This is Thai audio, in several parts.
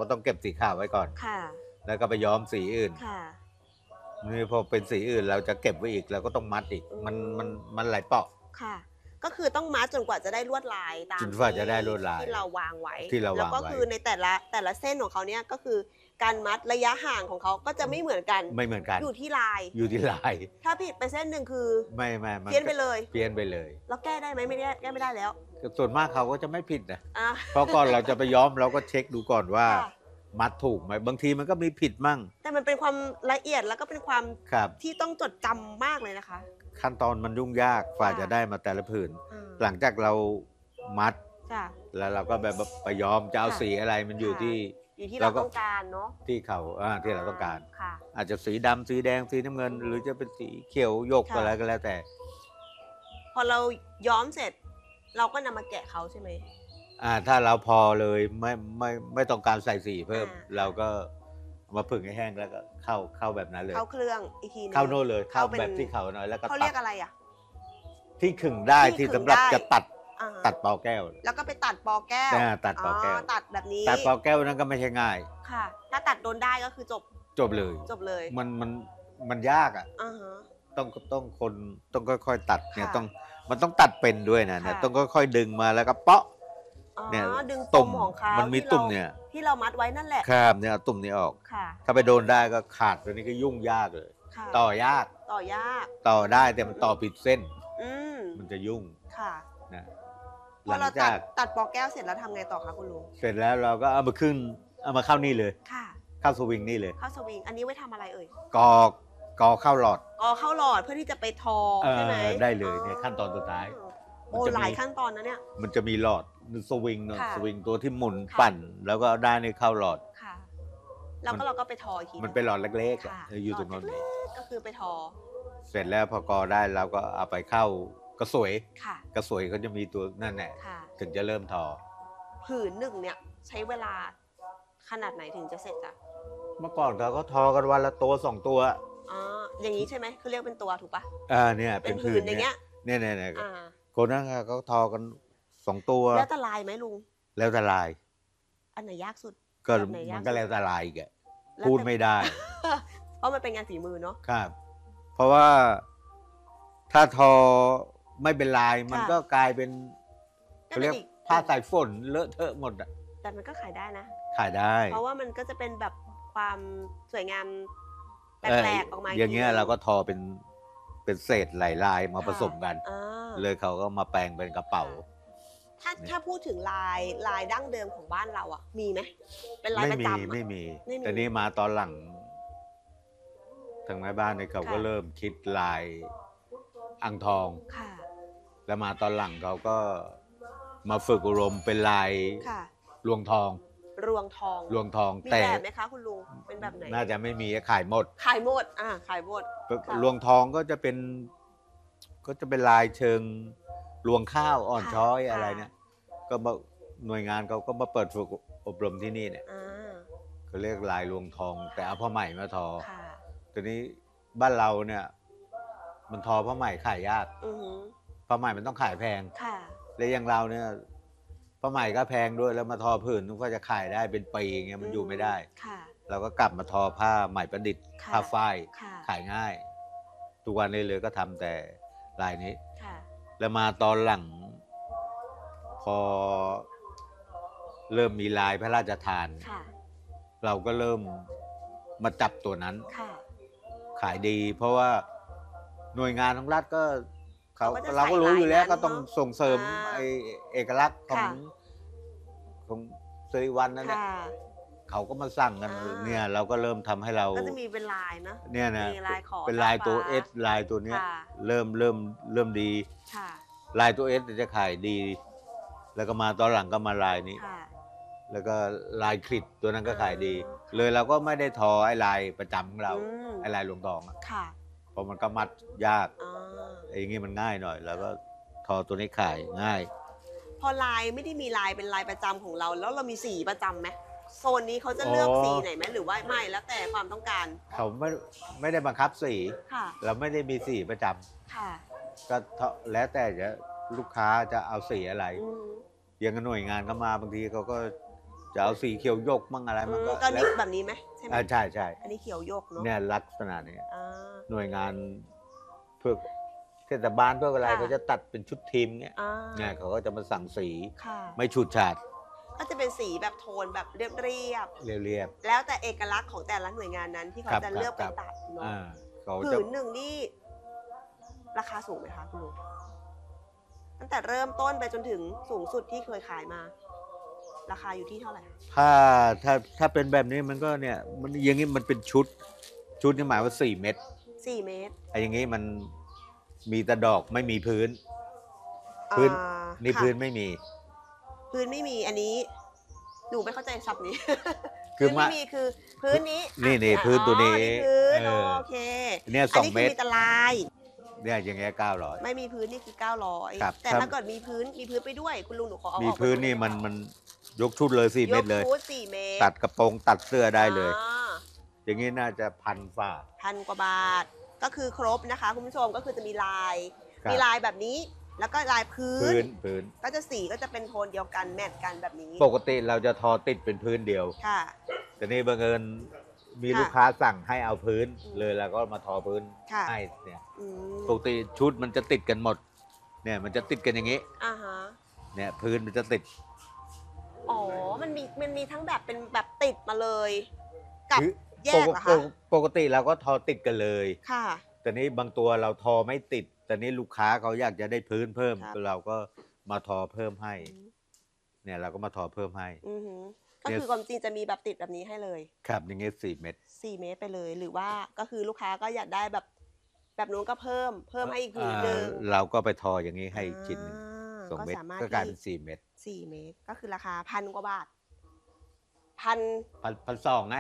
ก็ต้องเก็บสีขาวไว้ก่อนค่ะแล้วก็ไปย้อมสีอื่นค่ะนี่พอเป็นสีอื่นเราจะเก็บไว้อีกเราก็ต้องมัดอีกอืมันหลายเปาะค่ะก็คือต้องมัดจนกว่าจะได้ลวดลายตาจมที่นกว่าจะได้ลวดลายที่เราวางไว้ที่เราแล้วก็วางไว้คือในแต่ละเส้นของเขาเนี่ยก็คือการมัดระยะห่างของเขาก็จะไม่เหมือนกันไม่เหมือนกันอยู่ที่ลายอยู่ที่ลายถ้าผิดไปเส้นหนึ่งคือไม่เพี้ยนไปเลยเพี้ยนไปเลยแล้วแก้ได้ไหมไม่ได้แก้ไม่ได้แล้วส่วนมากเขาก็จะไม่ผิดนะอ่ะเพราะก่อนเราจะไปย้อมเราก็เช็คดูก่อนว่าค่ะมัดถูกไหมบางทีมันก็มีผิดมั่งแต่มันเป็นความละเอียดแล้วก็เป็นความครับที่ต้องจดจำมากเลยนะคะขั้นตอนมันยุ่งยากกว่าจะได้มาแต่ละผืนอ่าหลังจากเรามัดจ้ะแล้วเราก็แบบไปย้อมจะเอาค่ะสีอะไรมันอยู่ที่อยู่ที่เราก็เราต้องการเนาะที่เขาที่เราต้องการค่ะอาจจะสีดำสีแดงสีน้ำเงิน หรือจะเป็นสีเขียวหยกอะไรก็แล้วแต่พอเราย้อมเสร็จ เราก็นำมาแกะเขาใช่ไหมถ้าเราพอเลยไม่ต้องการใส่สีเพิ่ม เราก็เอามาผึ่งให้แห้งแล้วก็เข้าแบบนั้นเลยเข้าเครื่องอีกทีนึงเข้าโน่นเลยเข้าเป็นแบบที่เขาหน่อยแล้วก็เขาตัเรียดกอะไรอ่ะที่ขึงได้ที่ที่ขึงสำหรับได้จะตัดอ่าตัดปอแก้วแล้วก็ไปตัดปอแก้วตัดปอแก้วตัดแบบนี้ตัดปอแก้วนั้นก็ไม่ใช่ง่ายค่ะ ถ้าตัดโดนได้ก็คือจบจบเลยจบเลยมันยากอ่ะอ่าฮะต้องคนต้องค่อยๆตัดเนี่ยค่ะมันต้องตัดเป็นด้วยนะเนี่ยค่ะต้องค่อยๆดึงมาแล้วก็เปาะเนี่ยดึงตุ่ตุ่มมของเขามันมีตุ่มเนี่ยที่เรามัดไว้นั่นแหละครับเนี่ยเอาตุ่มนี้ออกค่ะถ้าไปโดนได้ก็ขาดตัวนี้ก็ยุ่งยากเลยค่ะต่อยากต่อยากต่อได้แต่มันต่อผิดเส้นอืมมันจะยุ่งค่ะนะพอเราตัดปอแก้วเสร็จแล้วทำไงต่อคะคุณลุงเสร็จแล้วเราก็เอามาเข้านี่เลยค่ะเข้าสวิงนี่เลยเข้าสวิงอันนี้ไว้ทำอะไรเอ่ยกอเข้าหลอดเข้าหลอดเพื่อที่จะไปทอใช่ไหมได้เลยเนี่ยขั้นตอนสุดท้ายโอ้หลายขั้นตอนนะเนี่ยมันจะมีหลอดสวิงเนาะค่ะสวิงตัวที่หมุนค่ะปั่น แล้วก็ได้ในเข้าหลอดค่ะแล้วก็เราก็ไปทออีกทีมันเป็นหลอดเล็กๆค่ะอยู่ตรงนั้นหลอดเล็กๆก็คือไปทอเสร็จแล้วพอกอได้เราก็เอาไปเข้ากระสวยค่ะกระสวยเขาจะมีตัวนั่นแหละค่ะถึงจะเริ่มทอผืนหนึ่งเนี่ยใช้เวลาขนาดไหนถึงจะเสร็จจ้ะเมื่อก่อนเขาก็ทอกันวันละตัว2 ตัวอ๋ออย่างนี้ใช่ไหมคือเรียกเป็นตัวถูกปะเนี่ยเป็นผืนอย่างเงี้ยเนี่ยคนนั้นเขาทอกัน2 ตัวแล้วแต่ลายไหมลุงแล้วแต่ลายอันไหนยากสุดก็แบบไหนยากมันก็แล้วแต่ลายอีกแล้วแต่พูดไม่ได้เพราะมันเป็นงานฝีมือเนาะครับ เพราะว่าถ้าทอไม่เป็นลายมันก็กลายเป็นเขาเรียกผ้าสายฝนเลอะเทอะหมดอ่ะแต่มันก็ขายได้นะขายได้เพราะว่ามันก็จะเป็นแบบความสวยงามแปลกๆออกมาอย่างเงี้ยเราก็ทอเป็นเศษหลายลายมาผสมกันเลยเขาก็มาแปลงเป็นกระเป๋าถ้าพูดถึงลายดั้งเดิมของบ้านเราอ่ะมีไหมเป็นลายประจำไม่มีแต่นี่มาตอนหลังทางแม่บ้านเนี่ยเขาก็เริ่มคิดลายอ่างทองแล้วมาตอนหลังเขาก็มาฝึกอบรมเป็นลายรวงทองรวงทองมีแบบไหมคะคุณลุงเป็นแบบไหนน่าจะไม่มีขายหมดขายหมดรวงทองก็จะเป็นลายเชิงรวงข้าวอ่อนช้อยอะไรเนี่ยก็มาหน่วยงานเขาก็มาเปิดฝึกอบรมที่นี่เนี่ยเขาเรียกลายรวงทองแต่เอาผ้าไหมมาทอทีนี้บ้านเราเนี่ยมันทอผ้าไหมขายยากผ้าไหมมันต้องขายแพงและอย่างเราเนี่ยผ้าไหมก็แพงด้วยแล้วมาทอผืนนึกว่าจะขายได้เป็นปีอย่างเงี้ยมันอยู่ไม่ได้เราก็กลับมาทอผ้าไหมประดิษฐ์ผ้าฝ้ายขายง่ายทุกวันนี้เลยก็ทำแต่ลายนี้แล้วมาตอนหลังพอเริ่มมีลายพระราชทานเราก็เริ่มมาจับตัวนั้นขายดีเพราะว่าหน่วยงานของรัฐก็เราก็รู้อยู่แล้วก็ต้องส่งเสริมเอกลักษณ์ของสิริวัลย์นั่นแหละเขาก็มาสั่งกันเนี่ยเราก็เริ่มทำให้เราก็จะมีเป็นลายนะเนี่ยนะเป็นลายตัวเอสลายตัวเนี้ยเริ่มดีลายตัวเอสจะขายดี แล้วก็มาตอนหลังก็มาลายนี้แล้วก็ลายคลิปตัวนั้นก็ขายดี เลยเราก็ไม่ได้ทอไอ้ลายประจำของเราไอ้ลายหลวงทองเพราะมันก็มัดยากอย่างงี้มันง่ายหน่อยแล้วก็ทอตัวนี้ขายง่ายพอลายไม่ได้มีลายเป็นลายประจำของเราแล้วเรามีสีประจำไหมโซนนี้เขาจะเลือกสีไหนไหมหรือว่าไม่แล้วแต่ความต้องการเขาไม่ได้บังคับสีเราไม่ได้มีสีประจำก็แล้วแต่จะลูกค้าจะเอาสีอะไรอย่างหน่วยงานเข้ามาบางทีเขาก็จะเอาสีเขียวหยกมั่งอะไรมั่งก็ก็แล้นี้วแบบนี้ไหมใช่ไหมใช่ใช่อันนี้เขียวโยกเนาะเนี่ยลักษณะนี้อ่าหน่วยงานเพื่อเทศบาลเพื่ออะไรค่ะเขาจะตัดเป็นชุดทีมเนี่ยอ่าเนี่ยเขาก็จะมาสั่งสีค่ะไม่ฉูดฉาดก็จะเป็นสีแบบโทนแบบเรียบเรียบๆแล้วแต่เอกลักษณ์ของแต่ละหน่วยงานนั้นที่เขาครับจะเลือกคไปรับตัดๆเนาะเขาผืจะนหนึ่งนี่ราคาสูงไหมคะคุณลุงตั้งแต่เริ่มต้นไปจนถึงสูงสุดที่เคยขายมา ราคาอยู่ที่เท่าไหร่คะถ้าเป็นแบบนี้มันก็เนี่ยมันอย่างนี้มันเป็นชุดนี่หมายว่า4 เม็ด 4 เมตรไอ้อย่างนี้มันมีแต่ดอกไม่มีพื้น พื้น นี่ค่ะพื้นไม่มีพื้นไม่มีอันนี้หนูไม่เข้าใจศัพท์นี้คือพื้นไม่มีคือพื้นนี้นี่นี่อ่ะพื้นตัวนี้อ๋อพื้นเออโอเคเนี่ยอันนี้ 2 เมคือตรมีแต่ลายเนี่ยอย่างเงี้ย900 ไม่มีพื้นนี่คือครับ 900แต่ครับถ้าเกิดมีพื้นไปด้วยคุณลุงหนูขอเอามีออกพื้นไปนี่ด้วยมันยกชุดเลย4 เม็ดเลยยกชุด4 เมตรตัดกระโปรงตัดเสื้อได้เลยอ่าอย่างนี้น่าจะ1,000 ฝ่า 1,000 กว่าบาทก็คือครบนะคะคุณผู้ชมก็คือจะมีลายครับมีลายแบบนี้ แล้วก็ลายพื้พื้นก็จะสีก็จะเป็นโทนเดียวกันแมทกันแบบนี้ปกติเราจะทอติดเป็นพื้นเดียวค่ะแต่นี่บังเอิญมีค่ะลูกค้าสั่งให้เอาพื้นอืมเลยแล้วก็มาทอพื้นค่ะให้เนี่ยอืมปกติชุดมันจะติดกันหมด เนี่ยมันจะติดกันอย่างนี้อ่าฮะเนี่ยพื้นมันจะติดอ๋อมันมีทั้งแบบเป็นแบบติดมาเลย กับคือแยกเหรอคะปกติเราก็ทอติดกันเลยค่ะแต่นี้บางตัวเราทอไม่ติด แต่นี้ลูกค้าเขาอยากจะได้พื้นเพิ่มครับเราก็มาทอเพิ่มให้ เนี่ยเราก็มาทอเพิ่มให้อือหือก็เนี่ยคือความจริงจะมีแบบติดแบบนี้ให้เลยครับอย่างเงี้ย4 เม็ด 4 เมตรไปเลย หรือว่าก็คือลูกค้าก็อยากได้แบบนู้นก็เพิ่มให้อีกผืนหนึ่งเราก็ไปทออย่างนี้ให้อีกชิ้นหนึ่งอ่า 2 เม็ดสามารถก็กลายเป็นที่ 4 เม็ด 4 เมตร ก็คือราคา1,000 กว่าบาทพัน 1,200นะ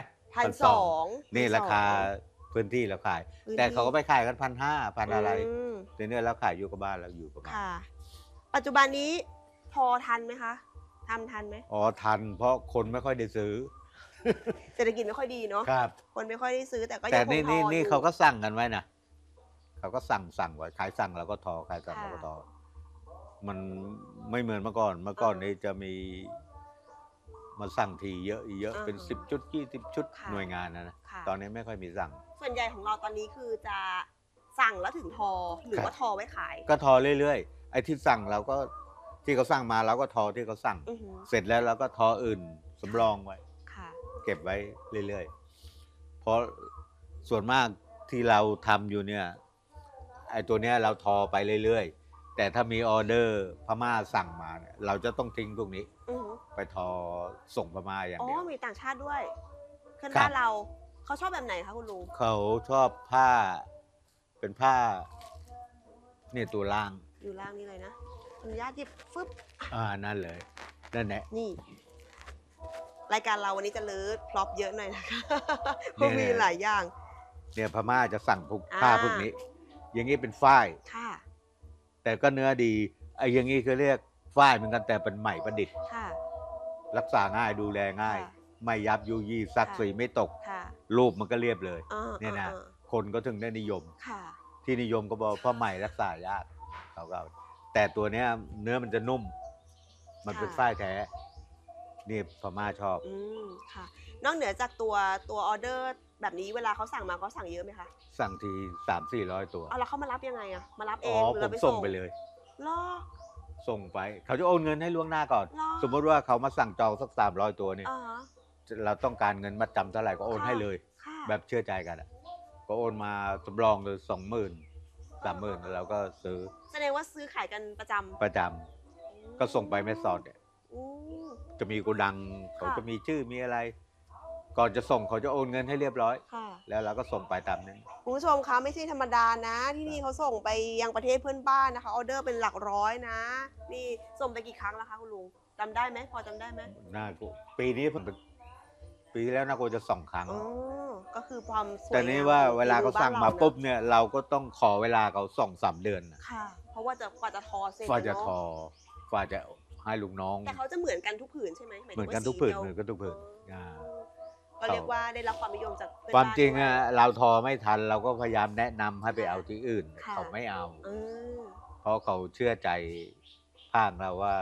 1,200 นี่ราคาพื้นที่เราขายพื้นที่แต่เขาก็ไปขายกัน1,500 1,000อะไรมเดี๋ยวนี้เราขายอยู่กับบ้านเราอยู่กับบ้านค่ะ ปัจจุบันนี้ทอทันไหมคะทำทันไหมอ๋อทันเพราะคนไม่ค่อยได้ซื้อเศรษฐกิจไม่ค่อยดีเนาะครับคนไม่ค่อยได้ซื้อแต่ก็แต่ยังคงนี่ทอนี่อยู่เขาก็สั่งกันไว้นะเขาก็สั่งไว้ขายสั่งเราก็ทอขายสั่งค่ะเราก็ทอ มันไม่เหมือนเมื่อก่อนนี่จะมีมาสั่งทีเยอะเป็น10 ชุด20 ชุดค่ะหน่วยงานนะค่ะตอนนี้ไม่ค่อยมีสั่งส่วนใหญ่ของเราตอนนี้คือจะสั่งแล้วถึงทอหรือครับว่าทอไว้ขายก็ทอเรื่อยๆไอ้ที่สั่งเราก็ที่เขาสั่งมาเราก็ทอที่เขาสั่งอือหือเสร็จแล้วเราก็ทออื่นสำรองไว้ค่ะเก็บไว้เรื่อยๆ เพราะส่วนมากที่เราทำอยู่เนี่ยไอ้ตัวเนี้ยเราทอไปเรื่อยๆ แต่ถ้ามีออเดอร์พม่าสั่งมาเนี่ยเราจะต้องทิ้งพวกนี้อือหือไปทอส่งพม่าอย่างอ๋อเดียวมีต่างชาติด้วยเพื่อนครับบ้านเราเขาชอบแบบไหนคะคุณลุงเขาชอบผ้าเป็นผ้าเนี่ยตัวล่างอยู่ล่างนี่เลยนะอนุญาตหยิบฟึบนั่นเลยนั่นแหละนี่ รายการเราวันนี้จะเลิศพร็อพเยอะหน่อยนะคะเพเนี่ราะยมีหลายอย่างเนี่ยพม่าจะสั่งพวกอ่าผ้าพวกนี้ อย่างนี้เป็นฝ้ายค่ะแต่ก็เนื้อดีไอ้อย่างนี้คือเรียกฝ้ายเหมือนกันแต่เป็นใหม่ประดิษฐ์ค่ะรักษาง่ายดูแลง่ายค่ะไม่ยับยุยี่ซักค่ะสีไม่ตกค่ะรูปมันก็เรียบเลยอ่าเนี่ยนะอ่าคนก็ถึงได้นิยมค่ะที่นิยมก็บอกเพราะใหม่รักษายากเขาก็เอาแต่ตัวเนี้ยเนื้อมันจะนุ่ม มันเป็นค่ะฝ้ายแท้ นี่พม่าชอบอืมค่ะ นอกเหนือจากตัวออเดอร์แบบนี้เวลาเขาสั่งมาเขาสั่งเยอะไหมคะสั่งที300-400 ตัวเอาแล้วเขามารับยังไงอะมารับเออ๋องหรือผเรามไปส่งไปเลยรอส่งไป เขาจะโอนเงินให้ล่วงหน้าก่อนหรอสมมติว่าเขามาสั่งจองสัก300 ตัวเนี่ยอ่าฮะเราต้องการเงินมัดจำเท่าไหร่ก็โอนค่ะให้เลยค่ะแบบเชื่อใจกันอะก็โอนมาสำรองเลย20,000-30,000แล้วเราก็ซื้อแสดงว่าซื้อขายกันประจำประจำก็ส่งไปแม่สอดเนี่ยอืมจะมีโกดังเขาค่ะจะมีชื่อมีอะไร ก่อนจะส่งเขาจะโอนเงินให้เรียบร้อยค่ะแล้วเราก็ส่งไปตามนั้นคุณผู้ชมคะไม่ใช่ธรรมดานะ ที่นี่เขาส่งไปยังประเทศเพื่อนบ้านนะคะออเดอร์เป็นหลักร้อยนะ นี่ส่งไปกี่ครั้งแล้วคะคุณลุงจำได้ไหมพอจำได้ไหมน่ากูปีนี้ผมปีที่แล้วน่ากูจะ2 ครั้งอ๋อก็คือความสวยแต่นี้งมว่าของเวลาเขาสั่งมาฝีอปุ๊บเนี่ยเราก็ต้องขอเวลาเขา2-3 เดือนนะค่ะ เพราะว่ากว่าจะทอเสร็จกว่าจะเนทอ กว่าจะให้ลูกน้องแต่เขาจะเหมือนกันทุกผืนใช่ไหมายถึงเหมือนกันว่าทุกผืนสีดียวเหมือนกันทุกผืนอ๋ออ่าก็เรียกว่าได้รับความนิยมจากเพื่อนความบ้นจริงด้วยอะเราทอไม่ทันเราก็พยายามแนะนำให้ไปค่ะเอาที่อื่นค่ะเขาไม่เอาอืมเพราะเขาเชื่อใจภาคเราว่า